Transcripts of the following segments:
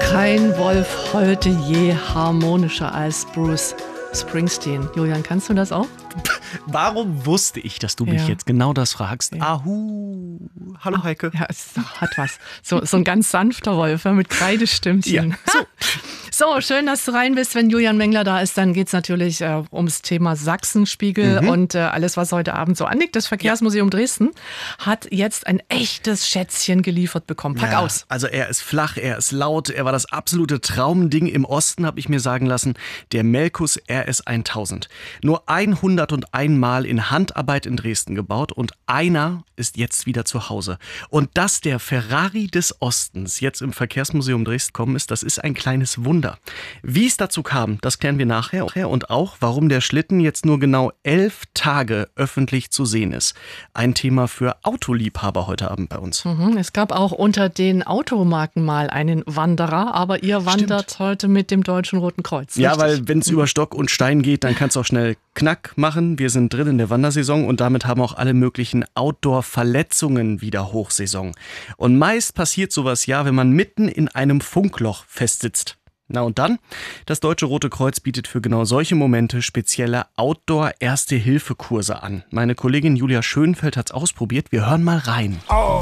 Kein Wolf heulte je harmonischer als Bruce Springsteen. Julian, kannst du das auch? Warum wusste ich, dass du mich jetzt genau das fragst? Ja. Ahu. Hallo Heike. Ja, es hat was. So ein ganz sanfter Wolf mit Kreidestimmchen. Ja. So, schön, dass du rein bist. Wenn Julian Mengler da ist, dann geht es natürlich ums Thema Sachsenspiegel und alles, was heute Abend so anliegt. Das Verkehrsmuseum Dresden hat jetzt ein echtes Schätzchen geliefert bekommen. Pack aus. Also er ist flach, er ist laut, er war das absolute Traumding im Osten, habe ich mir sagen lassen. Der Melkus RS 1000. Nur 101 Mal in Handarbeit in Dresden gebaut und einer ist jetzt wieder zu Hause. Und dass der Ferrari des Ostens jetzt im Verkehrsmuseum Dresden gekommen ist, das ist ein kleines Wunder. Wie es dazu kam, das klären wir nachher. Und auch, warum der Schlitten jetzt nur genau 11 Tage öffentlich zu sehen ist. Ein Thema für Autoliebhaber heute Abend bei uns. Es gab auch unter den Automarken mal einen Wanderer, aber ihr wandert heute mit dem Deutschen Roten Kreuz. Ja, richtig? weil wenn es über Stock und Stein geht, dann kannst du auch schnell Knack machen. Wir sind drin in der Wandersaison und damit haben auch alle möglichen Outdoor-Verletzungen wieder Hochsaison. Und meist passiert sowas ja, wenn man mitten in einem Funkloch festsitzt. Na und dann? Das Deutsche Rote Kreuz bietet für genau solche Momente spezielle Outdoor-Erste-Hilfe-Kurse an. Meine Kollegin Julia Schönfeld hat's ausprobiert. Wir hören mal rein.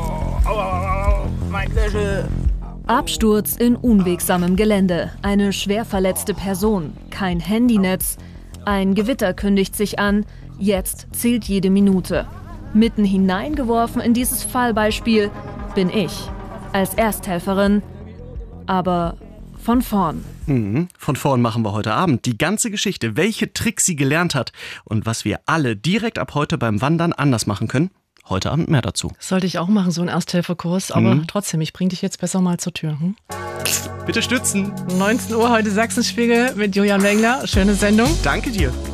Mein Knöchel. Absturz in unwegsamem Gelände. Eine schwer verletzte Person. Kein Handynetz. Ein Gewitter kündigt sich an. Jetzt zählt jede Minute. Mitten hineingeworfen in dieses Fallbeispiel bin ich. Als Ersthelferin. Aber von vorn. Von vorn machen wir heute Abend die ganze Geschichte, welche Tricks sie gelernt hat und was wir alle direkt ab heute beim Wandern anders machen können. Heute Abend mehr dazu. Sollte ich auch machen, so einen Ersthelferkurs, aber trotzdem, ich bringe dich jetzt besser mal zur Tür. Bitte stützen. 19 Uhr heute Sachsenspiegel mit Julian Mengler. Schöne Sendung. Danke dir.